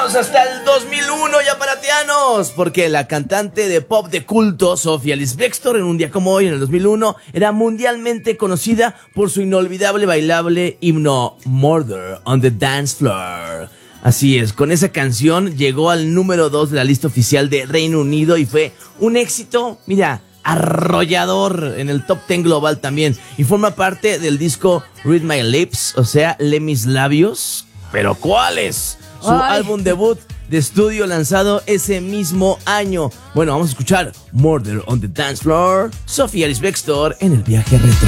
Vámonos hasta el 2001, ya paratianos, porque la cantante de pop de culto, Sofía Ellis-Bextor, en un día como hoy, en el 2001, era mundialmente conocida por su inolvidable bailable himno Murder on the Dance Floor. Así es, con esa canción llegó al número 2 de la lista oficial de Reino Unido y fue un éxito, mira, arrollador en el top 10 global también. Y forma parte del disco Read My Lips, o sea, lee mis labios. ¿Pero cuáles? Su álbum debut de estudio lanzado ese mismo año. Bueno, vamos a escuchar Murder on the Dance Floor, Sofía Ellis-Bextor en el viaje retro.